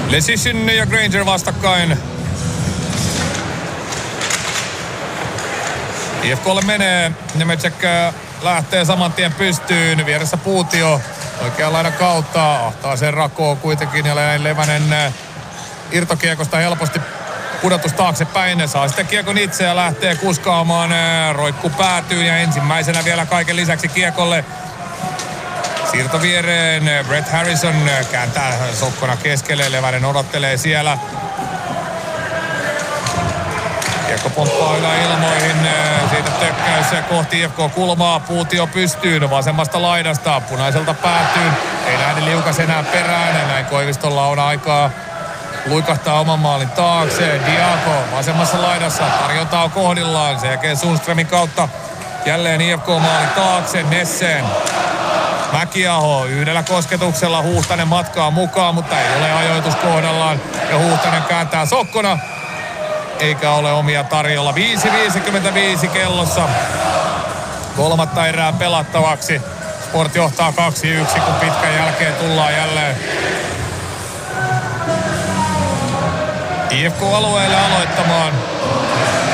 Lecision ja Granger vastakkain. IFK:lle menee. Nemecek lähtee saman tien pystyyn. Vieressä Puutio. Oikean laidan kautta. Ahtaa sen rakoo kuitenkin. Ja Levänen irtokiekosta helposti pudotus taaksepäin. Saa sitten kiekon itse ja lähtee kuskaamaan. Roikku päätyy ja ensimmäisenä vielä kaiken lisäksi kiekolle. Siirto viereen. Brett Harrison kääntää sokkona keskelle. Levänen odottelee siellä. Kiekko pomppaa yläilmoihin. Siitä tökkäys kohti IFK-kulmaa. Puutio pystyyn vasemmasta laidasta. Punaiselta päätyy. Ei lähde liukas enää perään. Näin Koivistolla on aikaa luikahtaa oman maalin taakse. Diaco vasemmassa laidassa. Tarjonta on kohdillaan. Sen jälkeen Sundströmin kautta jälleen IFK-maalin taakse. Nessen. Mäkiaho yhdellä kosketuksella. Huuhtanen matkaa mukaan, mutta ei ole ajoitus kohdallaan. Ja Huuhtanen kääntää sokkona. Eikä ole omia tarjolla. 5.55 kellossa. Kolmatta erää pelattavaksi. Sport johtaa 2-1, kun pitkän jälkeen tullaan jälleen IFK-alueelle aloittamaan.